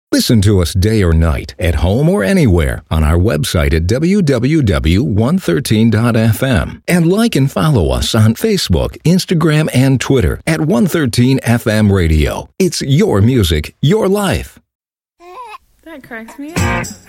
Listen to us day or night, at home or anywhere, on our website at www.113.fm. And like and follow us on Facebook, Instagram, and Twitter at 113FM Radio. It's your music, your life. That cracks me up.